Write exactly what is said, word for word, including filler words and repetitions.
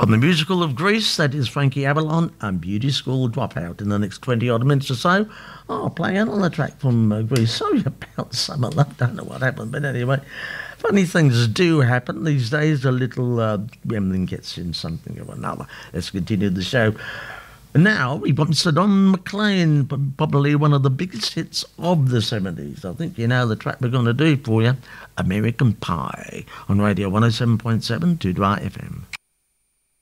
On the musical of Greece, that is Frankie Avalon and Beauty School Dropout. In the next twenty odd minutes or so, I'll play another track from uh, Greece. Sorry about some of that, don't know what happened, but anyway, funny things do happen these days. A little uh, gremlin gets in something or another. Let's continue the show. Now, we've got Saddam McLean, probably one of the biggest hits of the seventies. I think you know the track we're going to do for you, American Pie, on Radio one oh seven point seven, two Dry F M.